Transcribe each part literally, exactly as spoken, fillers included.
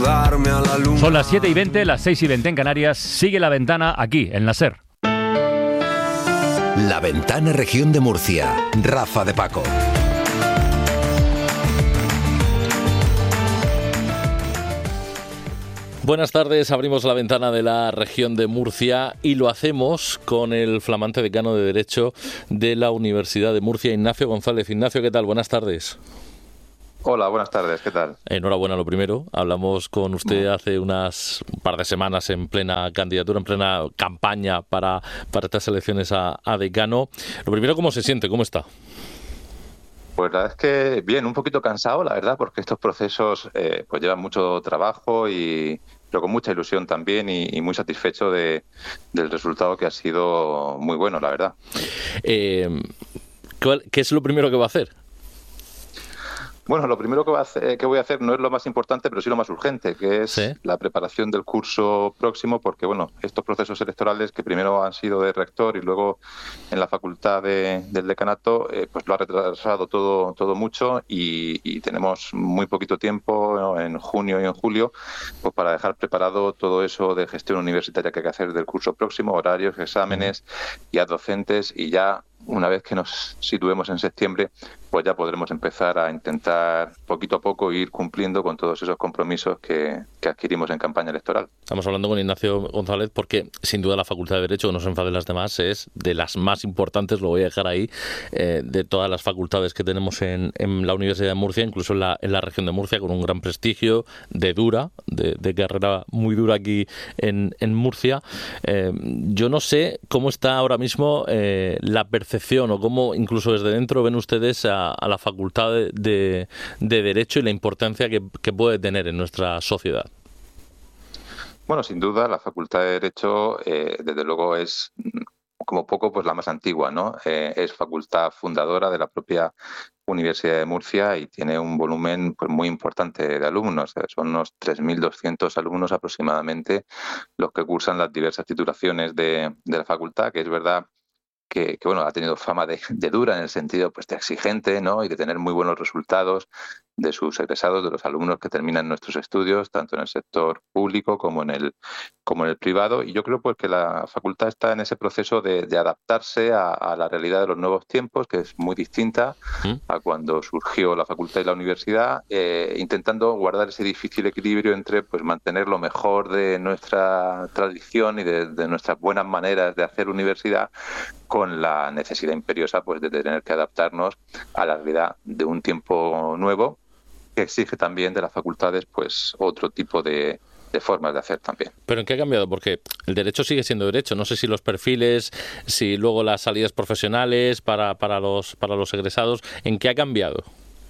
mudarme a la luna. Son las siete y veinte, las seis y veinte en Canarias. Sigue La Ventana aquí, en la SER. La Ventana, Región de Murcia. Rafa de Paco. Buenas tardes, abrimos la ventana de la región de Murcia y lo hacemos con el flamante decano de Derecho de la Universidad de Murcia, Ignacio González. Ignacio, ¿qué tal? Buenas tardes. Hola, buenas tardes, ¿qué tal? Enhorabuena, lo primero. Hablamos con usted hace unas un par de semanas en plena candidatura, en plena campaña para, para estas elecciones a, a decano. Lo primero, ¿cómo se siente? ¿Cómo está? Pues la verdad es que bien, un poquito cansado, la verdad, porque estos procesos eh, pues llevan mucho trabajo y pero con mucha ilusión también y, y muy satisfecho de, del resultado que ha sido muy bueno, la verdad. Eh, ¿Qué es lo primero que va a hacer? Bueno, lo primero que, va a hacer, que voy a hacer no es lo más importante, pero sí lo más urgente, que es ¿Sí? la preparación del curso próximo, porque bueno, estos procesos electorales que primero han sido de rector y luego en la facultad de, del decanato, eh, pues lo ha retrasado todo, todo mucho y, y tenemos muy poquito tiempo, ¿no? En junio y en julio, pues para dejar preparado todo eso de gestión universitaria que hay que hacer del curso próximo, horarios, exámenes, y a docentes, y ya una vez que nos situemos en septiembre, pues ya podremos empezar a intentar poquito a poco ir cumpliendo con todos esos compromisos que, que adquirimos en campaña electoral. Estamos hablando con Ignacio González porque sin duda la Facultad de Derecho, que no se enfaden las demás, es de las más importantes, lo voy a dejar ahí, eh, de todas las facultades que tenemos en, en la Universidad de Murcia, incluso en la, en la región de Murcia, con un gran prestigio, de dura, de, de carrera muy dura aquí en, en Murcia. Eh, yo no sé cómo está ahora mismo eh, la percepción o cómo incluso desde dentro ven ustedes a, a la Facultad de, de, de Derecho y la importancia que, que puede tener en nuestra sociedad. Bueno, sin duda, la Facultad de Derecho, eh, desde luego, es como poco pues la más antigua, ¿no? Eh, es facultad fundadora de la propia Universidad de Murcia y tiene un volumen pues muy importante de alumnos. Son unos tres mil doscientos alumnos aproximadamente los que cursan las diversas titulaciones de, de la facultad, que es verdad que, que bueno, ha tenido fama de, de dura en el sentido pues de exigente, ¿no? Y de tener muy buenos resultados de sus egresados, de los alumnos que terminan nuestros estudios, tanto en el sector público como en el como en el privado. Y yo creo pues que la facultad está en ese proceso de, de adaptarse a, a la realidad de los nuevos tiempos, que es muy distinta a cuando surgió la facultad y la universidad, eh, intentando guardar ese difícil equilibrio entre pues mantener lo mejor de nuestra tradición y de, de nuestras buenas maneras de hacer universidad, con la necesidad imperiosa pues de tener que adaptarnos a la realidad de un tiempo nuevo que exige también de las facultades pues otro tipo de, de formas de hacer también. ¿Pero en qué ha cambiado? Porque el derecho sigue siendo derecho. No sé si los perfiles, si luego las salidas profesionales para, para, los, para los egresados, ¿en qué ha cambiado?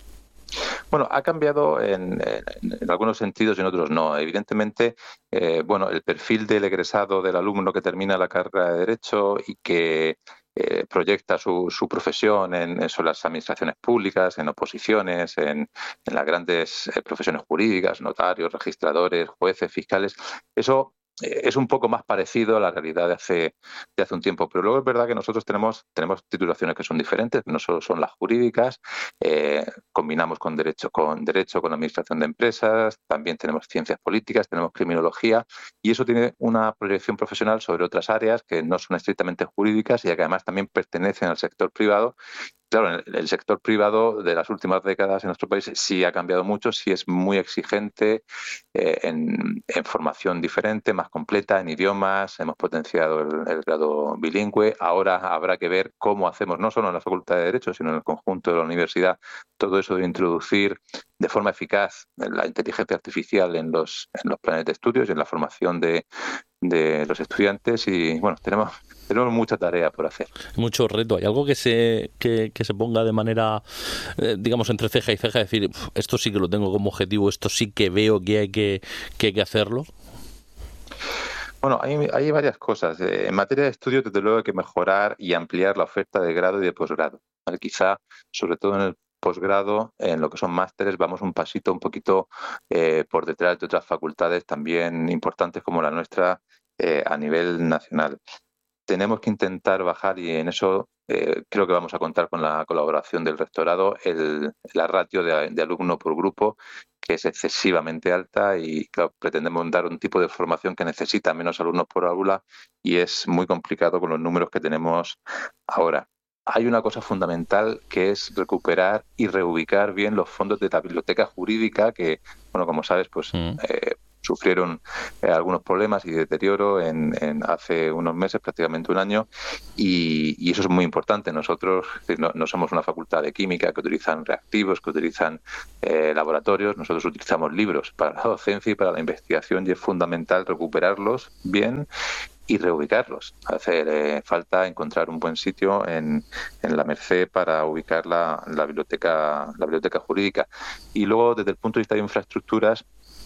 Bueno, ha cambiado en, en, en algunos sentidos y en otros no. Evidentemente, eh, bueno, el perfil del egresado, del alumno que termina la carrera de Derecho y que eh, proyecta su, su profesión en, en las administraciones públicas, en oposiciones, en, en las grandes eh, profesiones jurídicas, notarios, registradores, jueces, fiscales, eso es un poco más parecido a la realidad de hace, de hace un tiempo. Pero luego es verdad que nosotros tenemos, tenemos titulaciones que son diferentes, no solo son las jurídicas, eh, combinamos con derecho, con derecho, con administración de empresas, también tenemos ciencias políticas, tenemos criminología, y eso tiene una proyección profesional sobre otras áreas que no son estrictamente jurídicas y que además también pertenecen al sector privado. Claro, el sector privado de las últimas décadas en nuestro país sí ha cambiado mucho, sí es muy exigente eh, en, en formación diferente, más completa, en idiomas, hemos potenciado el, el grado bilingüe. Ahora habrá que ver cómo hacemos, no solo en la Facultad de Derecho, sino en el conjunto de la universidad, todo eso de introducir de forma eficaz la inteligencia artificial en los, en los planes de estudios y en la formación de, de los estudiantes. Y bueno, tenemos... Tenemos mucha tarea por hacer. Mucho reto. ¿Hay algo que se que, que se ponga de manera, eh, digamos, entre ceja y ceja? Decir, esto sí que lo tengo como objetivo, esto sí que veo que hay que, que, hay que hacerlo. Bueno, hay, hay varias cosas. En materia de estudio, desde luego, hay que mejorar y ampliar la oferta de grado y de posgrado. ¿Vale? Quizá, sobre todo en el posgrado, en lo que son másteres, vamos un pasito un poquito eh, por detrás de otras facultades también importantes como la nuestra eh, a nivel nacional. tenemos que intentar bajar, y en eso eh, creo que vamos a contar con la colaboración del rectorado, el, la ratio de, de alumno por grupo, que es excesivamente alta, y claro, pretendemos dar un tipo de formación que necesita menos alumnos por aula, y es muy complicado con los números que tenemos ahora. Hay una cosa fundamental, que es recuperar y reubicar bien los fondos de la biblioteca jurídica, que, bueno, como sabes, pues mm. eh, sufrieron eh, algunos problemas y deterioro en, en hace unos meses, prácticamente un año, y, y eso es muy importante. Nosotros no, no somos una facultad de química que utilizan reactivos, que utilizan eh, laboratorios. Nosotros utilizamos libros para la docencia y para la investigación, y es fundamental recuperarlos bien y reubicarlos. Hace eh, falta encontrar un buen sitio en, en la Merced para ubicar la, la biblioteca la biblioteca jurídica. Y luego, desde el punto de vista de infraestructuras,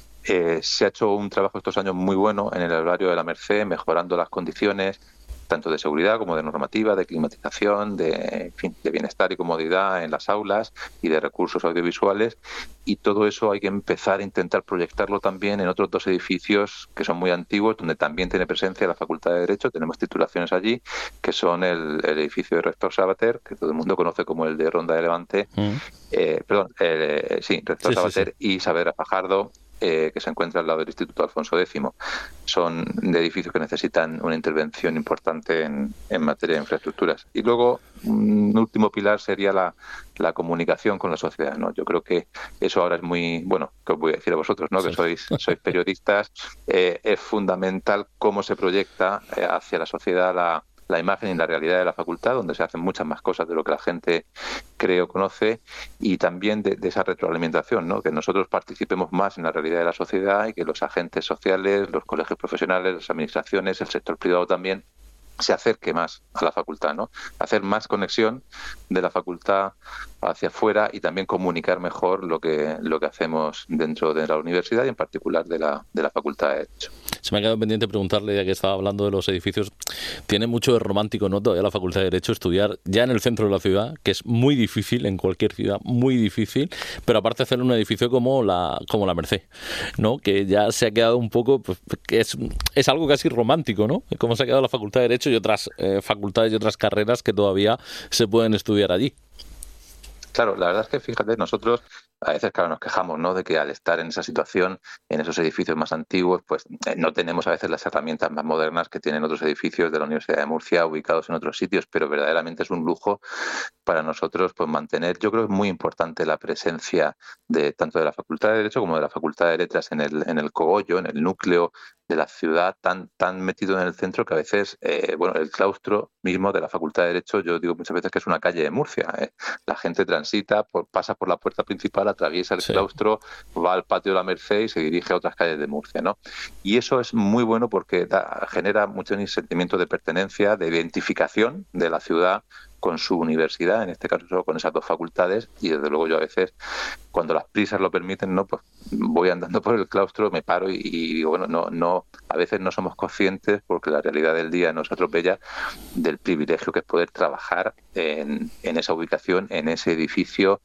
eh, se ha hecho un trabajo estos años muy bueno en el horario de la Merced, mejorando las condiciones tanto de seguridad como de normativa, de climatización, de, en fin, de bienestar y comodidad en las aulas y de recursos audiovisuales, y todo eso hay que empezar a intentar proyectarlo también en otros dos edificios que son muy antiguos, donde también tiene presencia la Facultad de Derecho. Tenemos titulaciones allí, que son el, el edificio de Rector Sabater, que todo el mundo conoce como el de Ronda de Levante, mm. eh, perdón, eh, sí, Rector sí, Sabater sí, sí. y Saavedra Fajardo, Eh, que se encuentra al lado del Instituto Alfonso X. Son de edificios que necesitan una intervención importante en, en materia de infraestructuras. Y luego, un último pilar sería la, la comunicación con la sociedad, ¿no? Yo creo que eso ahora es muy, bueno, que os voy a decir a vosotros, ¿no? Sí. Que sois, sois periodistas, eh, es fundamental cómo se proyecta eh, hacia la sociedad la la imagen y la realidad de la facultad, donde se hacen muchas más cosas de lo que la gente cree o conoce, y también de, de esa retroalimentación, ¿no? Que nosotros participemos más en la realidad de la sociedad, y que los agentes sociales, los colegios profesionales, las administraciones, el sector privado también, se acerque más a la facultad, ¿no? Hacer más conexión de la facultad hacia afuera, y también comunicar mejor lo que lo que hacemos dentro de la universidad, y en particular de la de la Facultad de Derecho. Se me ha quedado pendiente preguntarle, ya que estaba hablando de los edificios, tiene mucho de romántico, ¿no? Todavía la Facultad de Derecho, estudiar ya en el centro de la ciudad, que es muy difícil en cualquier ciudad, muy difícil, pero aparte hacer un edificio como la como la Merced, ¿no? Que ya se ha quedado un poco, pues, que es, es algo casi romántico, ¿no? Como se ha quedado la Facultad de Derecho y otras eh, facultades y otras carreras que todavía se pueden estudiar allí. Claro, la verdad es que, fíjate, nosotros a veces, claro, nos quejamos, ¿no?, de que al estar en esa situación, en esos edificios más antiguos, pues eh, no tenemos a veces las herramientas más modernas que tienen otros edificios de la Universidad de Murcia ubicados en otros sitios, pero verdaderamente es un lujo para nosotros, pues mantener. Yo creo que es muy importante la presencia de tanto de la Facultad de Derecho como de la Facultad de Letras en el en el cogollo, en el núcleo de la ciudad, tan tan metido en el centro, que a veces, eh, bueno, el claustro mismo de la Facultad de Derecho, yo digo muchas veces que es una calle de Murcia, ¿eh? La gente transita, por, pasa por la puerta principal, atraviesa el sí. claustro, va al patio de la Merced y se dirige a otras calles de Murcia, ¿no? Y eso es muy bueno porque da, genera mucho sentimiento de pertenencia, de identificación de la ciudad con su universidad, en este caso con esas dos facultades, y desde luego yo a veces, cuando las prisas lo permiten, no, pues voy andando por el claustro, me paro y, y digo, bueno, no, no, a veces no somos conscientes, porque la realidad del día nos atropella, del privilegio que es poder trabajar en, en esa ubicación, en ese edificio,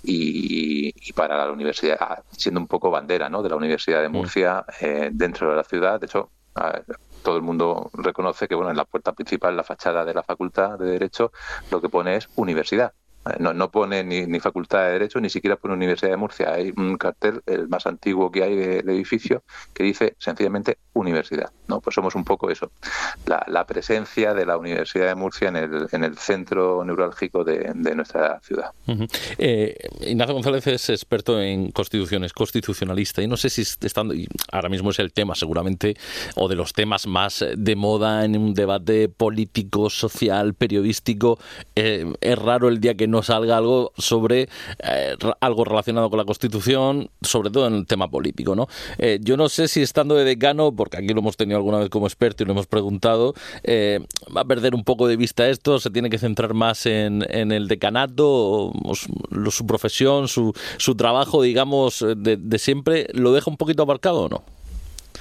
y, y para la universidad, siendo un poco bandera, ¿no?, de la Universidad de Murcia, eh, dentro de la ciudad. De hecho, a, todo el mundo reconoce que, bueno, en la puerta principal, la fachada de la Facultad de Derecho, lo que pone es universidad. No, no pone ni, ni Facultad de Derecho, ni siquiera pone Universidad de Murcia. Hay un cartel, el más antiguo que hay del de edificio, que dice sencillamente universidad, ¿no? Pues somos un poco eso, la, la presencia de la Universidad de Murcia en el, en el centro neurálgico de, de nuestra ciudad. Uh-huh. eh, Ignacio González es experto en constituciones, constitucionalista, y no sé si estando, y ahora mismo es el tema seguramente, o de los temas más de moda en un debate político, social, periodístico. Eh, es raro el día que no salga algo sobre eh, algo relacionado con la Constitución, sobre todo en el tema político, ¿no? Eh, yo no sé si estando de decano, porque aquí lo hemos tenido alguna vez como experto y lo hemos preguntado, eh, va a perder un poco de vista esto, se tiene que centrar más en, en el decanato, o, o su, su profesión, su, su trabajo, digamos, de, de siempre, ¿lo deja un poquito aparcado o no?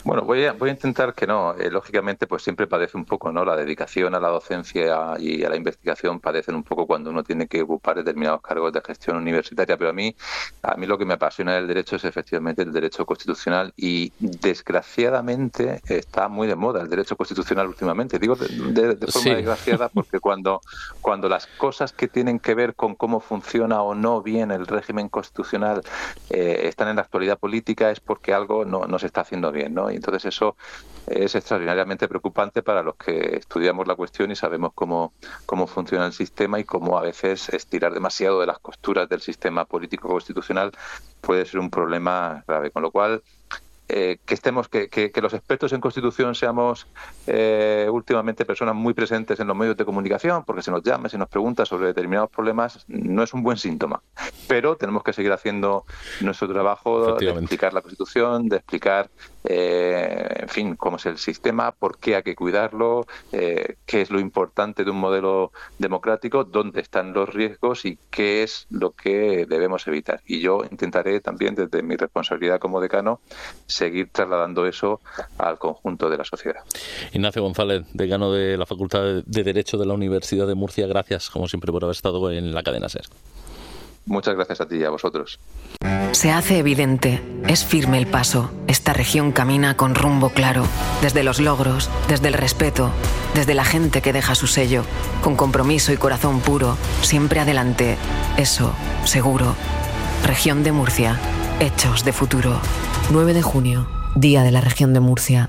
Bueno, voy a, voy a intentar que no. Eh, lógicamente, pues siempre padece un poco, ¿no? La dedicación a la docencia y a la investigación padecen un poco cuando uno tiene que ocupar determinados cargos de gestión universitaria, pero a mí, a mí lo que me apasiona del derecho es efectivamente el derecho constitucional y desgraciadamente está muy de moda el derecho constitucional últimamente. Digo de, de, de forma sí. desgraciada porque cuando, cuando las cosas que tienen que ver con cómo funciona o no bien el régimen constitucional eh, están en la actualidad política es porque algo no, no se está haciendo bien, ¿no? Y entonces eso es extraordinariamente preocupante para los que estudiamos la cuestión y sabemos cómo, cómo funciona el sistema y cómo a veces estirar demasiado de las costuras del sistema político constitucional puede ser un problema grave. Con lo cual, eh, que estemos, que, que, que los expertos en Constitución seamos eh, últimamente personas muy presentes en los medios de comunicación, porque se nos llama, se nos pregunta sobre determinados problemas, no es un buen síntoma. Pero tenemos que seguir haciendo nuestro trabajo de explicar la Constitución, de explicar, eh, en fin, cómo es el sistema, por qué hay que cuidarlo, eh, qué es lo importante de un modelo democrático, dónde están los riesgos y qué es lo que debemos evitar. Y yo intentaré también, desde mi responsabilidad como decano, seguir trasladando eso al conjunto de la sociedad. Ignacio González, decano de la Facultad de Derecho de la Universidad de Murcia, gracias, como siempre, por haber estado en la cadena SER. Muchas gracias a ti y a vosotros. Se hace evidente, es firme el paso. Esta región camina con rumbo claro, desde los logros, desde el respeto, desde la gente que deja su sello, con compromiso y corazón puro, siempre adelante. Eso, seguro. Región de Murcia, hechos de futuro. nueve de junio, Día de la Región de Murcia.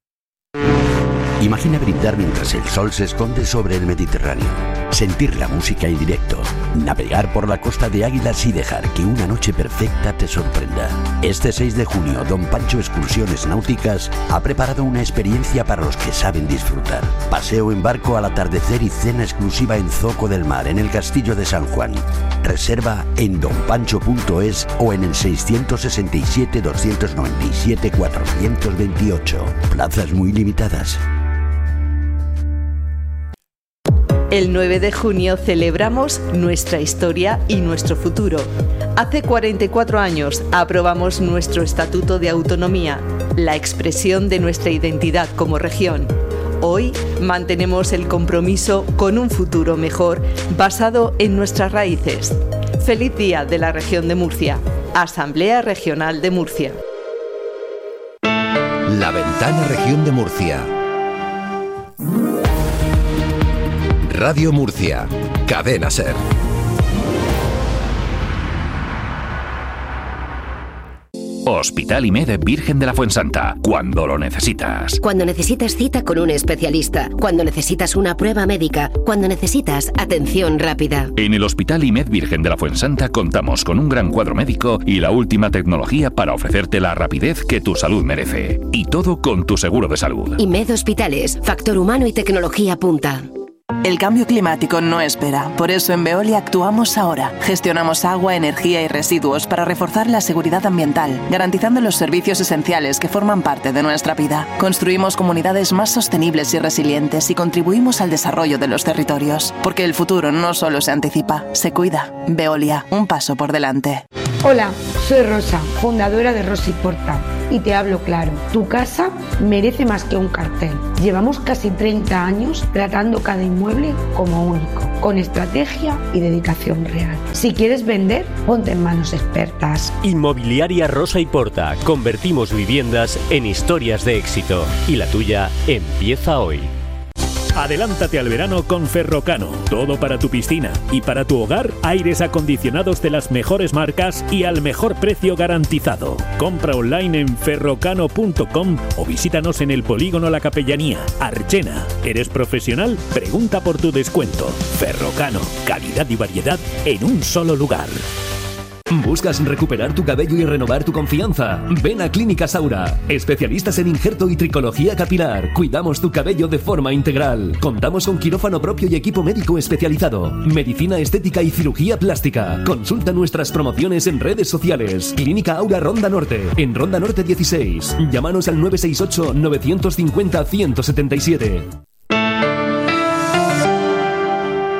Imagina brindar mientras el sol se esconde sobre el Mediterráneo, sentir la música en directo, navegar por la costa de Águilas y dejar que una noche perfecta te sorprenda. Este seis de junio, Don Pancho Excursiones Náuticas ha preparado una experiencia para los que saben disfrutar. Paseo en barco al atardecer y cena exclusiva en Zoco del Mar, en el Castillo de San Juan. Reserva en don pancho punto es o en el seiscientos sesenta y siete, doscientos noventa y siete, cuatrocientos veintiocho. Plazas muy limitadas. El nueve de junio celebramos nuestra historia y nuestro futuro. Hace cuarenta y cuatro años aprobamos nuestro Estatuto de Autonomía, la expresión de nuestra identidad como región. Hoy mantenemos el compromiso con un futuro mejor basado en nuestras raíces. Feliz Día de la Región de Murcia. Asamblea Regional de Murcia. La Ventana Región de Murcia. Radio Murcia, Cadena SER. Hospital I M E D Virgen de la Fuensanta, cuando lo necesitas. Cuando necesitas cita con un especialista, cuando necesitas una prueba médica, cuando necesitas atención rápida. En el Hospital I M E D Virgen de la Fuensanta contamos con un gran cuadro médico y la última tecnología para ofrecerte la rapidez que tu salud merece. Y todo con tu seguro de salud. I M E D Hospitales, factor humano y tecnología punta. El cambio climático no espera, por eso en Veolia actuamos ahora. Gestionamos agua, energía y residuos para reforzar la seguridad ambiental, garantizando los servicios esenciales que forman parte de nuestra vida. Construimos comunidades más sostenibles y resilientes y contribuimos al desarrollo de los territorios, porque el futuro no solo se anticipa, se cuida. Veolia, un paso por delante. Hola, soy Rosa, fundadora de Rosa y Porta, y te hablo claro. Tu casa merece más que un cartel. Llevamos casi treinta años tratando cada inmueble como único, con estrategia y dedicación real. Si quieres vender, ponte en manos expertas. Inmobiliaria Rosa y Porta. Convertimos viviendas en historias de éxito. Y la tuya empieza hoy. Adelántate al verano con Ferrocano. Todo para tu piscina. Y para tu hogar, aires acondicionados de las mejores marcas y al mejor precio garantizado. Compra online en ferrocano punto com o visítanos en el Polígono La Capellanía, Archena. ¿Eres profesional? Pregunta por tu descuento. Ferrocano. Calidad y variedad en un solo lugar. ¿Buscas recuperar tu cabello y renovar tu confianza? Ven a Clínica Saura, especialistas en injerto y tricología capilar. Cuidamos tu cabello de forma integral. Contamos con quirófano propio y equipo médico especializado, medicina estética y cirugía plástica. Consulta nuestras promociones en redes sociales. Clínica Aura Ronda Norte, en Ronda Norte dieciséis. Llámanos al nueve seis ocho, nueve cinco cero, uno cero siete siete.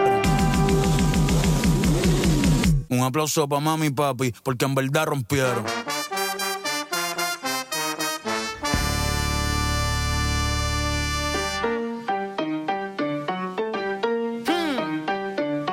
Un aplauso pa' mami y papi, porque en verdad rompieron.